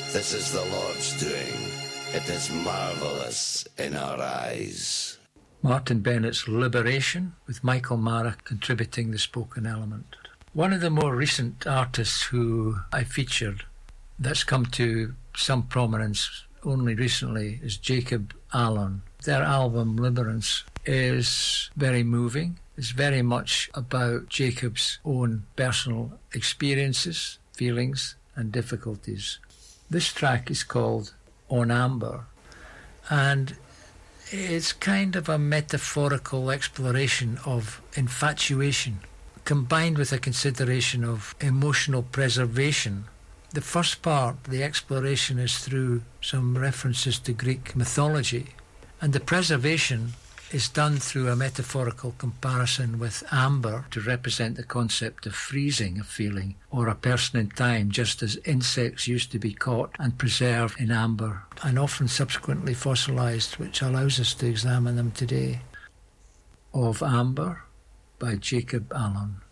This is the Lord's doing. It is marvellous in our eyes. Martin Bennett's Liberation, with Michael Mara contributing the spoken element. One of the more recent artists who I featured that's come to some prominence only recently is Jacob Allen. Their album Liberance is very moving. It's very much about Jacob's own personal experiences, feelings and difficulties. This track is called On Amber, and it's kind of a metaphorical exploration of infatuation combined with a consideration of emotional preservation. The first part, the exploration, is through some references to Greek mythology, and the preservation is done through a metaphorical comparison with amber to represent the concept of freezing a feeling or a person in time, just as insects used to be caught and preserved in amber and often subsequently fossilised, which allows us to examine them today. Of Amber by Jacob Allen.